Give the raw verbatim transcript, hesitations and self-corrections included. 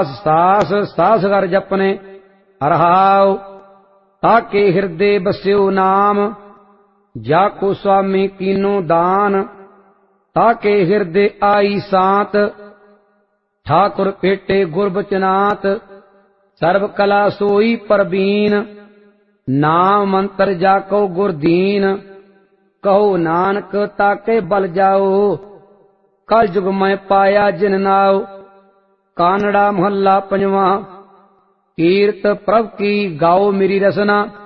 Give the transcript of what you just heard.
ਸਾਸ ਸਾਸ ਸਾਸ ਕਰ ਜਪਨੇ। ਰਹਾਉ ਤਾਕੇ ਹਿਰਦੇ ਬਸਿਓ ਨਾਮ, ਜਾ ਕੋ ਸੁਆਮੀ ਕੀਨੋ ਦਾਨ। ताके हृदय आई सांत, ठाकुर पेटे गुरबचनात। सर्व कला सोई परबीन, नाम मंत्र जाको गुरदीन। कहो नानक ताके बल जाओ, कल जुग में पाया जिन नाओ। कानड़ा महला पंजवा। कीरत प्रभ की गाओ मेरी रसना,